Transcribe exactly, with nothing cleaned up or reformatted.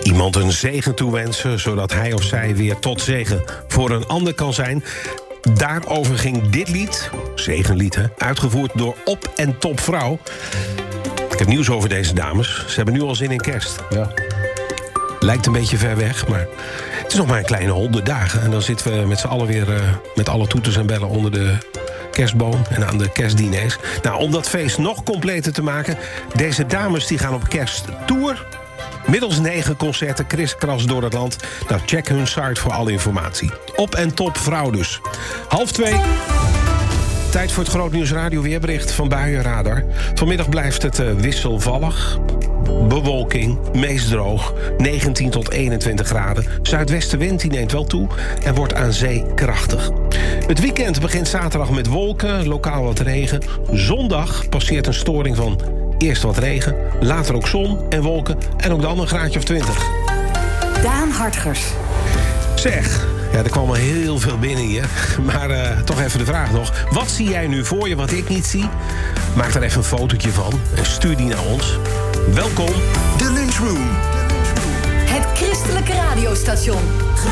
Iemand een zegen toewensen, zodat hij of zij weer tot zegen voor een ander kan zijn. Daarover ging dit lied, zegenlied hè, uitgevoerd door Op en Top Vrouw. Ik heb nieuws over deze dames. Ze hebben nu al zin in kerst. Ja. Lijkt een beetje ver weg, maar het is nog maar een kleine honderd dagen. En dan zitten we met z'n allen weer uh, met alle toeters en bellen onder de kerstboom en aan de kerstdiners. Nou, om dat feest nog completer te maken, deze dames die gaan op kersttour. Middels negen concerten kriskras door het land. Nou, check hun site voor alle informatie. Op en Top Vrouw dus. Half twee. Tijd voor het Grootnieuws Radio weerbericht van Buienradar. Vanmiddag blijft het uh, wisselvallig. Bewolking, meest droog, negentien tot eenentwintig graden. Zuidwestenwind die neemt wel toe en wordt aan zee krachtig. Het weekend begint zaterdag met wolken, lokaal wat regen. Zondag passeert een storing van eerst wat regen, later ook zon en wolken en ook dan een graadje of twintig. Daan Hartgers. Zeg, ja, er kwam al heel veel binnen hier. Maar uh, toch even de vraag nog. Wat zie jij nu voor je wat ik niet zie? Maak er even een fotootje van en stuur die naar ons. Welkom. De Lunchroom. Het christelijke radiostation.